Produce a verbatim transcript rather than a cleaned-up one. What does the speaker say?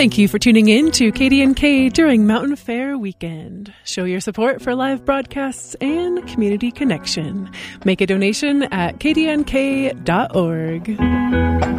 Thank you for tuning in to K D N K during Mountain Fair weekend. Show your support for live broadcasts and community connection. Make a donation at k d n k dot org.